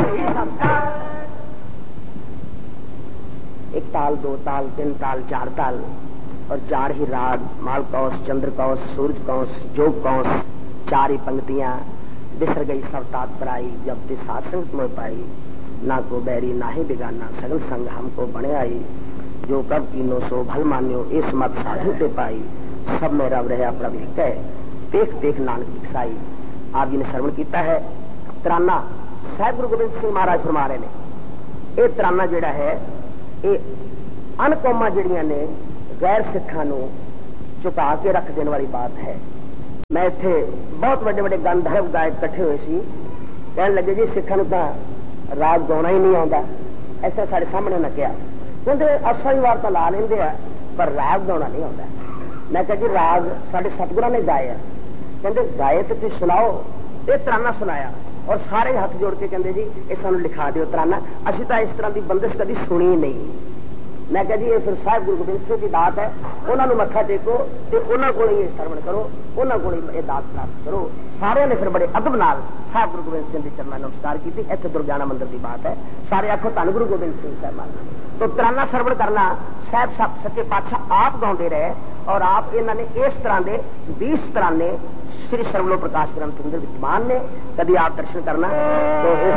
एक ताल, दो ताल, तीन ताल, चार ताल और चार ही राग, माल कौश, चंद्र कौश, सूरज कौश, जोग कौश, चार ही पंक्तियां। बिसर गई सब तात पराई, जब ते सासंग तुम्हें पाई, ना को बैरी ना ही बिगाना, सगल संग हमको बने आई, जो कब तीनों सो भल मान्यो, इस मत साधु ते पाई, सब में रब रहा प्रभु कह, देख देख नानक दिखाई। आप जी ने श्रवण किया है तराना साहिब गुरु गोबिंद सिंह महाराज फरमा रहे ने। ये तराना जिहड़ा है ये अनकौमां जिहड़ियां ने गैर सिखां नूं झुका के रख देने वाली बात है। मैं इत्थे बहुत बड़े बड़े गंधर्व गायक इकट्ठे हुए सी, कहने लगे जी सिखां नूं तां राग गाउणा ही नहीं आउंदा। ऐसा साडे सामने न कहा, कहंदे असां ही वार तां ला लैंदे आ पर राग गाउणा नहीं आउंदा। मैं कहा जी राग साडे सतगुरां ने गाए, कहंदे गाए तो तुसीं सुनाओ। ये तराना सुनाया और सारे हाथ जोड़ के कहते जी ये सानू लिखा दियो तराना, असीं तां इस तरह की बंदिश कभी सुनी नहीं। मैं कहा जी ये फिर साहिब गुरु गोबिंद सिंह की दात है, उन्होंने मत्था टेको तो उन्होंने को ही श्रवण करो, उन्होंने को ही दात प्राप्त करो। सारे ने फिर बड़े अदब नाल साहिब गुरु गोबिंद सिंह के चरणों नमस्कार की। इत्थे दुर्गाना मंदिर की बात है, सारे आखो धन गुरु गोबिंद सिंह साहब। तो तराना श्रवण करना साहब सच्चे पातशाह आप गाउंदे रहे और आप इन्होंने इस तरह के 20 तराने श्री सर्वलो प्रकाश ग्रंथ अंदर विद्यमान ने। कभी आप दर्शन करना तो